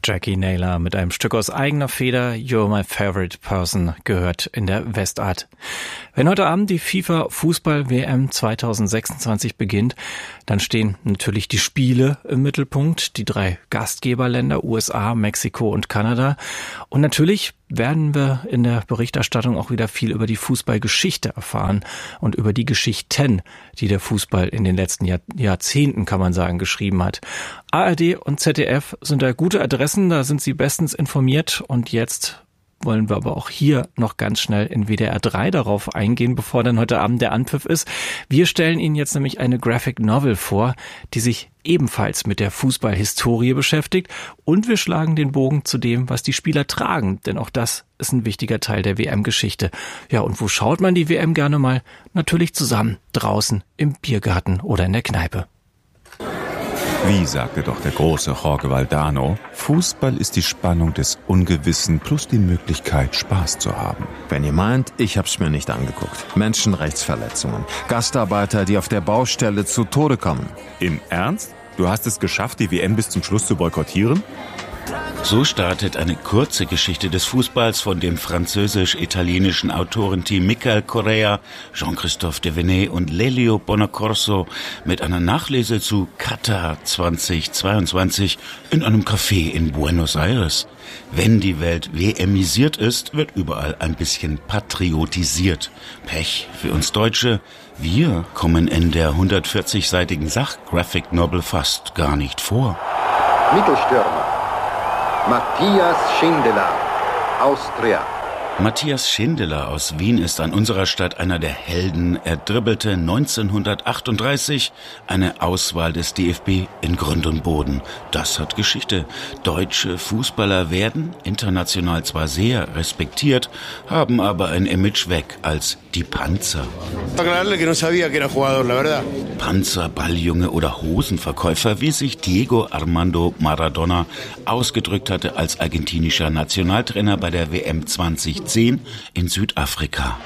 Jackie Naylor mit einem Stück aus eigener Feder, You're My Favorite Person, gehört in der Westart. Wenn heute Abend die FIFA-Fußball-WM 2026 beginnt, dann stehen natürlich die Spiele im Mittelpunkt, die 3 Gastgeberländer, USA, Mexiko und Kanada. Und natürlich werden wir in der Berichterstattung auch wieder viel über die Fußballgeschichte erfahren und über die Geschichten, die der Fußball in den letzten Jahrzehnten, kann man sagen, geschrieben hat. ARD und ZDF sind da gute Adressen, da sind sie bestens informiert, und jetzt wollen wir aber auch hier noch ganz schnell in WDR 3 darauf eingehen, bevor dann heute Abend der Anpfiff ist. Wir stellen Ihnen jetzt nämlich eine Graphic Novel vor, die sich ebenfalls mit der Fußballhistorie beschäftigt, und wir schlagen den Bogen zu dem, was die Spieler tragen, denn auch das ist ein wichtiger Teil der WM-Geschichte. Ja, und wo schaut man die WM gerne mal? Natürlich zusammen, draußen, im Biergarten oder in der Kneipe. Wie sagte doch der große Jorge Valdano, Fußball ist die Spannung des Ungewissen plus die Möglichkeit, Spaß zu haben. Wenn ihr meint, ich hab's mir nicht angeguckt. Menschenrechtsverletzungen, Gastarbeiter, die auf der Baustelle zu Tode kommen. Im Ernst? Du hast es geschafft, die WM bis zum Schluss zu boykottieren? So startet eine kurze Geschichte des Fußballs von dem französisch-italienischen Autorenteam Michael Correa, Jean-Christophe Devenet und Lelio Bonaccorso mit einer Nachlese zu Katar 2022 in einem Café in Buenos Aires. Wenn die Welt WMisiert ist, wird überall ein bisschen patriotisiert. Pech für uns Deutsche. Wir kommen in der 140-seitigen Sachgraphic Novel fast gar nicht vor. Mittelstürmer Matthias Schindler, Austria. Matthias Schindler aus Wien ist an unserer Stadt einer der Helden. Er dribbelte 1938 eine Auswahl des DFB in Grund und Boden. Das hat Geschichte. Deutsche Fußballer werden international zwar sehr respektiert, haben aber ein Image weg als die Panzer. Panzer, Balljunge oder Hosenverkäufer, wie sich Diego Armando Maradona ausgedrückt hatte als argentinischer Nationaltrainer bei der WM 2010 in Südafrika.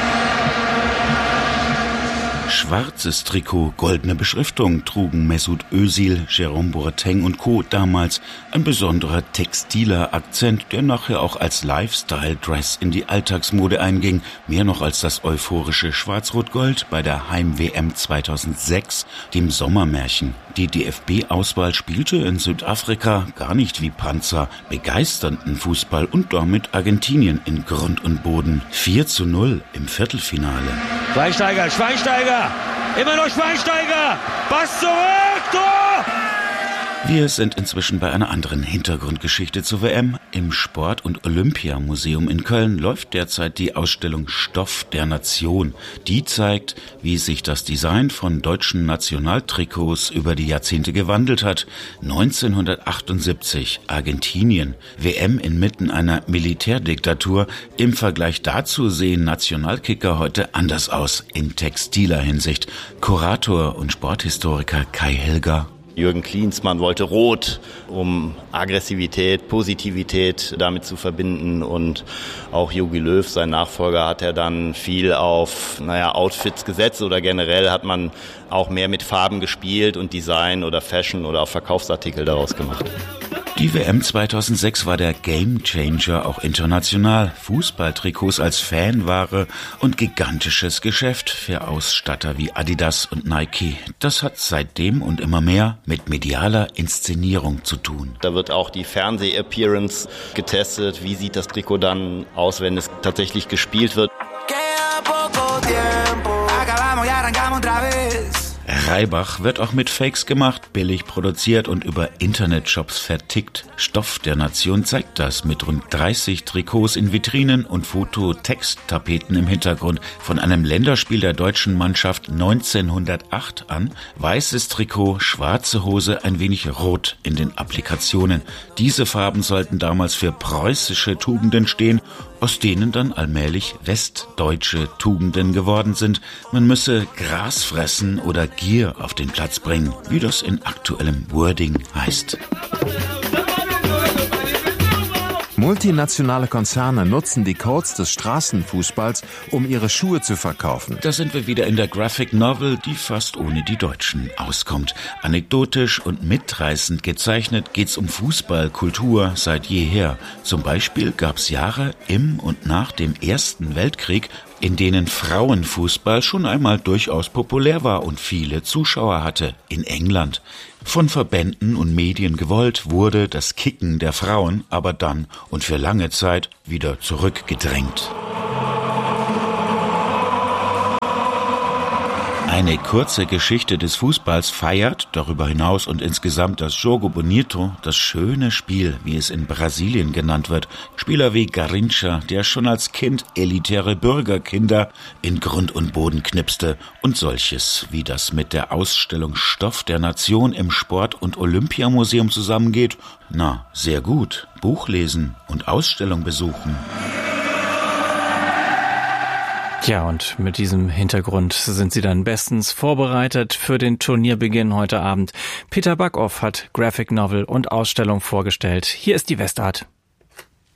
Schwarzes Trikot, goldene Beschriftung trugen Mesut Özil, Jérôme Boateng und Co. damals, ein besonderer textiler Akzent, der nachher auch als Lifestyle-Dress in die Alltagsmode einging, mehr noch als das euphorische Schwarz-Rot-Gold bei der Heim-WM 2006, dem Sommermärchen. Die DFB-Auswahl spielte in Südafrika gar nicht wie Panzer, begeisternden Fußball und damit Argentinien in Grund und Boden. 4:0 im Viertelfinale. Schweinsteiger, immer noch Schweinsteiger, Pass zurück, Tor! Wir sind inzwischen bei einer anderen Hintergrundgeschichte zur WM. Im Sport- und Olympiamuseum in Köln läuft derzeit die Ausstellung Stoff der Nation. Die zeigt, wie sich das Design von deutschen Nationaltrikots über die Jahrzehnte gewandelt hat. 1978, Argentinien, WM inmitten einer Militärdiktatur. Im Vergleich dazu sehen Nationalkicker heute anders aus, in textiler Hinsicht. Kurator und Sporthistoriker Kai Helger. Jürgen Klinsmann wollte Rot, um Aggressivität, Positivität damit zu verbinden, und auch Jogi Löw, sein Nachfolger, hat er dann viel auf Outfits gesetzt, oder generell hat man auch mehr mit Farben gespielt und Design oder Fashion oder auch Verkaufsartikel daraus gemacht. Die WM 2006 war der Gamechanger auch international. Fußballtrikots als Fanware und gigantisches Geschäft für Ausstatter wie Adidas und Nike. Das hat seitdem und immer mehr mit medialer Inszenierung zu tun. Da wird auch die Fernseh-Appearance getestet. Wie sieht das Trikot dann aus, wenn es tatsächlich gespielt wird? Reibach wird auch mit Fakes gemacht, billig produziert und über Internetshops vertickt. Stoff der Nation zeigt das mit rund 30 Trikots in Vitrinen und Foto-Text-Tapeten im Hintergrund von einem Länderspiel der deutschen Mannschaft 1908 an. Weißes Trikot, schwarze Hose, ein wenig rot in den Applikationen. Diese Farben sollten damals für preußische Tugenden stehen, aus denen dann allmählich westdeutsche Tugenden geworden sind. Man müsse Gras fressen oder Gier auf den Platz bringen, wie das in aktuellem Wording heißt. Multinationale Konzerne nutzen die Codes des Straßenfußballs, um ihre Schuhe zu verkaufen. Da sind wir wieder in der Graphic Novel, die fast ohne die Deutschen auskommt. Anekdotisch und mitreißend gezeichnet geht's um Fußballkultur seit jeher. Zum Beispiel gab's Jahre im und nach dem Ersten Weltkrieg, in denen Frauenfußball schon einmal durchaus populär war und viele Zuschauer hatte, in England. Von Verbänden und Medien gewollt wurde das Kicken der Frauen aber dann und für lange Zeit wieder zurückgedrängt. Eine kurze Geschichte des Fußballs feiert darüber hinaus und insgesamt das Jogo Bonito, das schöne Spiel, wie es in Brasilien genannt wird. Spieler wie Garrincha, der schon als Kind elitäre Bürgerkinder in Grund und Boden knipste und solches, wie das mit der Ausstellung Stoff der Nation im Sport- und Olympiamuseum zusammengeht. Na, sehr gut. Buch lesen und Ausstellung besuchen. Ja, und mit diesem Hintergrund sind Sie dann bestens vorbereitet für den Turnierbeginn heute Abend. Peter Backhoff hat Graphic Novel und Ausstellung vorgestellt. Hier ist die Westart.